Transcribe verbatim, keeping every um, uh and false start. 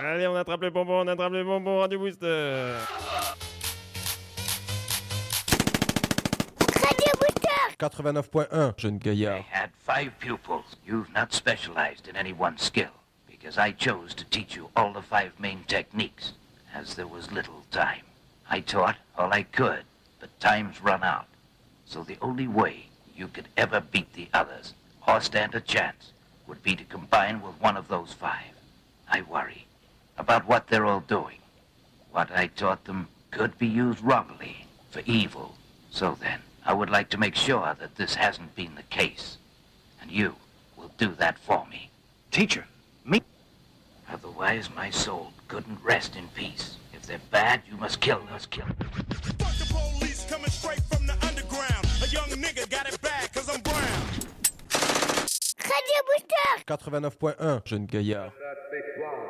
Allez, on attrape les bonbons, on attrape les bonbons, Radio Booster. Radio Booster quatre-vingt-neuf point un, jeune gaillard. I had five pupils. You've not specialized in any one skill, because I chose to teach you all the five main techniques, as there was little time. I taught all I could, but time's run out. So the only way you could ever beat the others, or stand a chance, would be to combine with one of those five. I worry about what they're all doing. What I taught them could be used wrongly for evil. So then, I would like to make sure that this hasn't been the case. And you will do that for me. Teacher, me? Otherwise, my soul couldn't rest in peace. If they're bad, you must kill them. Must kill them. Fuck the police coming straight from the underground. A young nigga got it bad cause I'm brown. Radio Booster quatre-vingt-neuf point un, jeune gaillard. That big one.